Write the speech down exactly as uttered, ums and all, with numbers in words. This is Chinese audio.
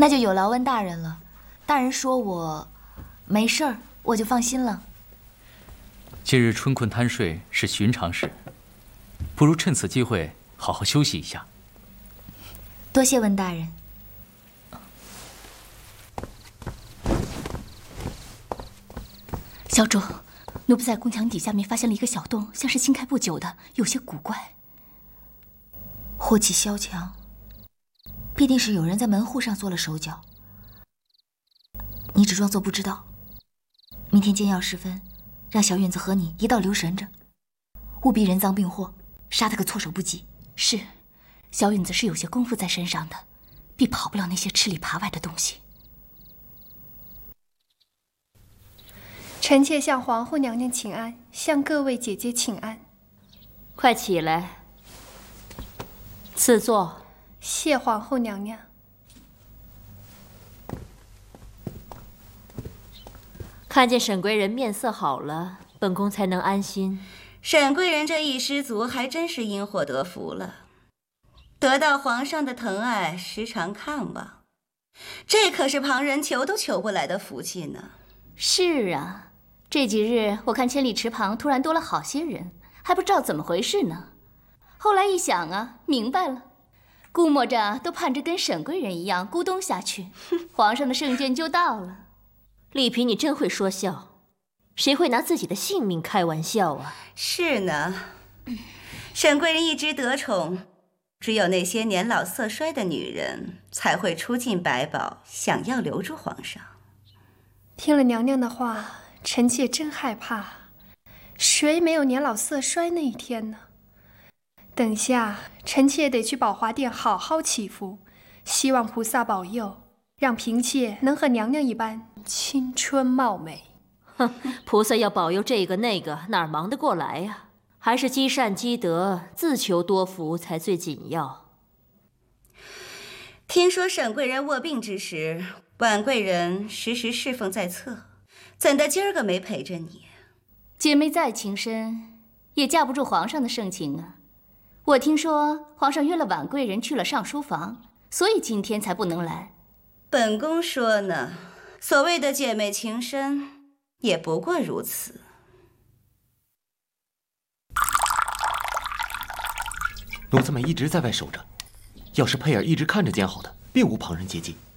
那就有劳温大人了。大人说我没事儿，我就放心了。 近日春困贪睡是寻常事，不如趁此机会好好休息一下。 多谢温大人。 小主，奴婢在宫墙底下面发现了一个小洞，像是新开不久的，有些古怪。 祸气萧墙，必定是有人在门户上做了手脚。你只装作不知道。明天煎药时分，让小允子和你一道留神着，务必人赃并获，杀他个措手不及。 是，小允子是有些功夫在身上的，必跑不了那些吃里扒外的东西。 臣妾向皇后娘娘请安，向各位姐姐请安。 快起来，赐座。 谢皇后娘娘。 看见沈贵人面色好了，本宫才能安心。 沈贵人这一失足还真是因祸得福了，得到皇上的疼爱，时常看望，这可是旁人求都求不来的福气呢。 是啊，这几日我看千里池旁突然多了好些人，还不知道怎么回事呢。后来一想啊，明白了，估摸着都盼着跟沈贵人一样咕咚下去，皇上的圣鉴就到了。 丽嫔，你真会说笑，谁会拿自己的性命开玩笑啊？ 是呢，沈贵人一直得宠，只有那些年老色衰的女人才会出尽百宝，想要留住皇上。 听了娘娘的话，臣妾真害怕，谁没有年老色衰那一天呢？等下臣妾得去宝华殿好好祈福，希望菩萨保佑，让嫔妾能和娘娘一般青春貌美。 哼，菩萨要保佑这个那个，哪儿忙得过来呀？还是积善积德，自求多福才最紧要。 听说沈贵人卧病之时，婉贵人时时侍奉在侧，怎的今儿个没陪着你？ 姐妹再情深，也架不住皇上的盛情啊。我听说皇上约了婉贵人去了上书房，所以今天才不能来。 本宫说呢，所谓的姐妹情深，也不过如此。 奴才们一直在外守着，要是佩儿一直看着监好的，并无旁人接近。